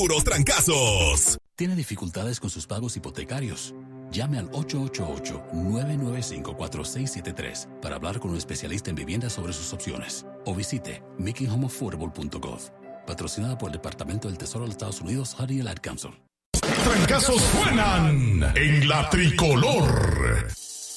puros trancazos. ¿Tiene dificultades con sus pagos hipotecarios? Llame al 888-995-4673 para hablar con un especialista en vivienda sobre sus opciones. O visite makinghomeaffordable.gov. Patrocinada por el Departamento del Tesoro de los Estados Unidos, HUD y el Ad Council. Trancazos suenan en la tricolor.